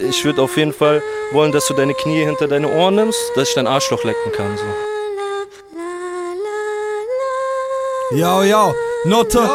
ich würde auf jeden Fall wollen, dass du deine Knie hinter deine Ohren nimmst, dass ich dein Arschloch lecken kann. So. Yo, Note.